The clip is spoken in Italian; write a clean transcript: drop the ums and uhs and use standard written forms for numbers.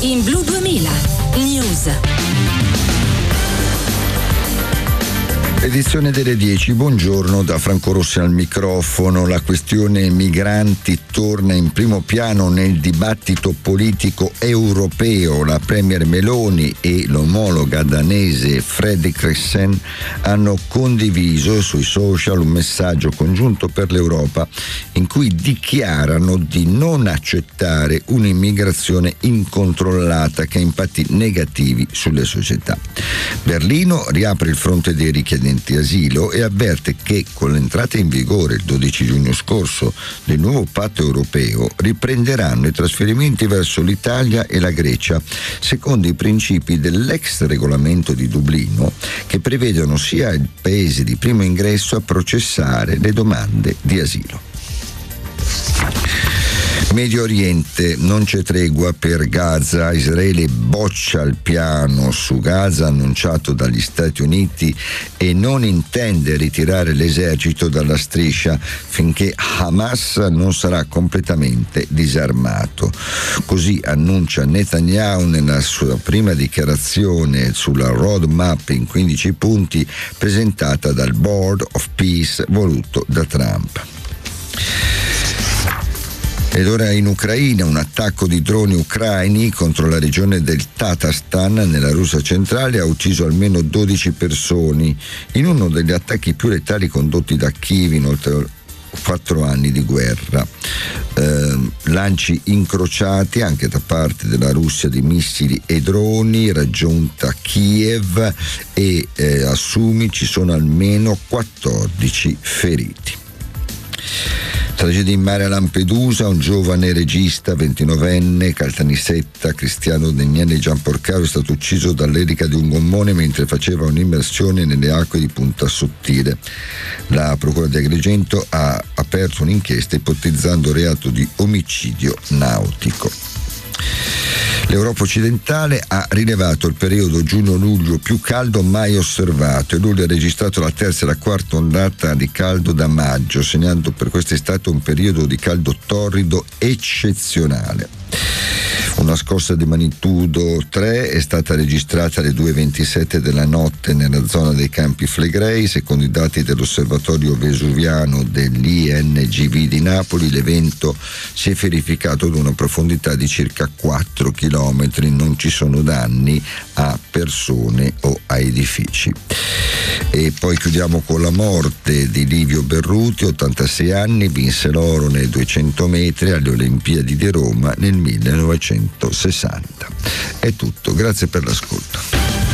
in Blu 2000 News. Edizione delle 10, buongiorno da Franco Rossi al microfono. La questione migranti torna in primo piano nel dibattito politico europeo. La premier Meloni e l'omologa danese Frederiksen hanno condiviso sui social un messaggio congiunto per l'Europa in cui dichiarano di non accettare un'immigrazione incontrollata che ha impatti negativi sulle società. Berlino riapre il fronte dei richiedenti asilo e avverte che con l'entrata in vigore il 12 giugno scorso del nuovo patto europeo riprenderanno i trasferimenti verso l'Italia e la Grecia secondo i principi dell'ex regolamento di Dublino, che prevedono sia i paesi di primo ingresso a processare le domande di asilo. Medio Oriente, non c'è tregua per Gaza. Israele boccia il piano su Gaza annunciato dagli Stati Uniti e non intende ritirare l'esercito dalla striscia finché Hamas non sarà completamente disarmato. Così annuncia Netanyahu nella sua prima dichiarazione sulla roadmap in 15 punti presentata dal Board of Peace voluto da Trump. Ed ora in Ucraina un attacco di droni ucraini contro la regione del Tatarstan nella Russia centrale ha ucciso almeno 12 persone in uno degli attacchi più letali condotti da Kiev in oltre 4 anni di guerra. Lanci incrociati anche da parte della Russia di missili e droni, raggiunta Kiev e a Sumi ci sono almeno 14 feriti. Tragedia in mare a Lampedusa, un giovane regista 29enne, Caltanissetta, Cristiano Daniele Gianporcaro, è stato ucciso dall'elica di un gommone mentre faceva un'immersione nelle acque di Punta Sottile. La Procura di Agrigento ha aperto un'inchiesta ipotizzando reato di omicidio nautico. L'Europa occidentale ha rilevato il periodo giugno-luglio più caldo mai osservato e luglio ha registrato la terza e la quarta ondata di caldo da maggio, segnando per quest'estate un periodo di caldo torrido eccezionale. Una scossa di magnitudo 3 è stata registrata alle 2:27 della notte nella zona dei Campi Flegrei. Secondo i dati dell'osservatorio vesuviano dell'INGV di Napoli, l'evento si è verificato ad una profondità di circa 4 chilometri. Non ci sono danni a persone o a edifici. E poi chiudiamo con la morte di Livio Berruti, 86 anni, vinse l'oro nei 200 metri alle Olimpiadi di Roma nel 1960. È tutto, grazie per l'ascolto.